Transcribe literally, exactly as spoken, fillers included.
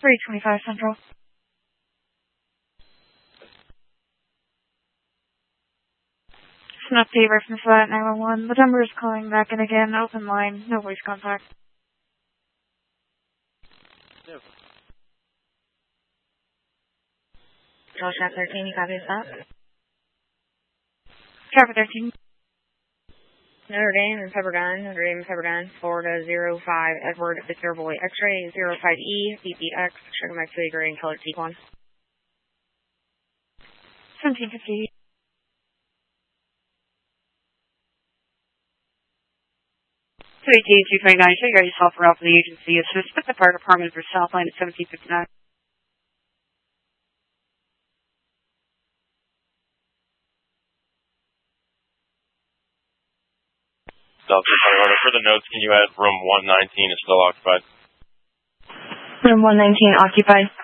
three twenty-five Central. It's an update reference to that nine one one. The number is calling back in again. Open line. No voice contact. Yep. Control Shack thirteen, you copy this up? Traffic thirteen. Notre Dame and Pepperdine, Notre Dame and Pepperdine, Florida zero five Edward Victor Boy X-ray zero five E, B P X, Sugar Max Bay Gray and Colored T-one. seventeen fifty. eighteen two twenty-nine, show you got yourself around for the agency. Assist with the fire department for Southline at seventeen fifty-nine. Delta twenty-one, for the notes, can you add room one nineteen is still occupied? Room one nineteen occupied.